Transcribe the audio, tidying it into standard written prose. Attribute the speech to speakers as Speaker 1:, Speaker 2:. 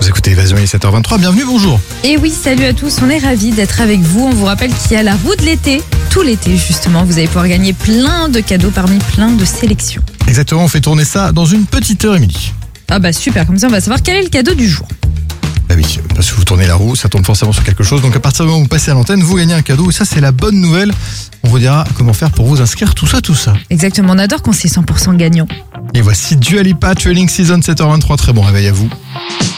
Speaker 1: Vous écoutez Évasion, il est 7h23, bienvenue, bonjour.
Speaker 2: Et oui, salut à tous, on est ravis d'être avec vous. On vous rappelle qu'il y a la roue de l'été, tout l'été justement. Vous allez pouvoir gagner plein de cadeaux parmi plein de sélections.
Speaker 1: Exactement, on fait tourner ça dans une petite heure, Émilie.
Speaker 2: Ah bah super, comme ça on va savoir quel est le cadeau du jour.
Speaker 1: Bah oui, parce que vous tournez la roue, ça tourne forcément sur quelque chose. Donc à partir du moment où vous passez à l'antenne, vous gagnez un cadeau. Et ça, c'est la bonne nouvelle. On vous dira comment faire pour vous inscrire, tout ça.
Speaker 2: Exactement, on adore quand c'est 100% gagnant.
Speaker 1: Et voici Dua Lipa, Trailing Season 7h23. Très bon réveil à vous.